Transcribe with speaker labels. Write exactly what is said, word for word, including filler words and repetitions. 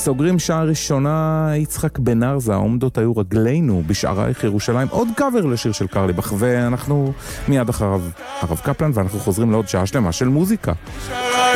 Speaker 1: סוגרים שעה ראשונה, יצחק בן ארזה, עומדות היו רגלינו בשערייך ירושלים, עוד קאבר לשיר של קרליבך, ואנחנו מיד אחריו הרב קפלן, ואנחנו חוזרים לעוד שעה שלמה של מוזיקה.